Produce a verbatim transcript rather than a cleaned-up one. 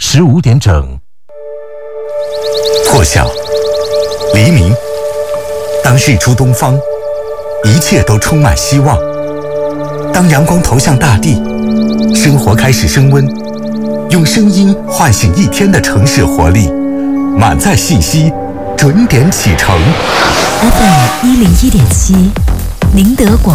十五点整。 破晓，黎明，当日出东方，一切都充满希望。当阳光投向大地，生活开始升温，用声音唤醒一天的城市活力，满载信息，准点启程。 F M 一零一点七，宁德广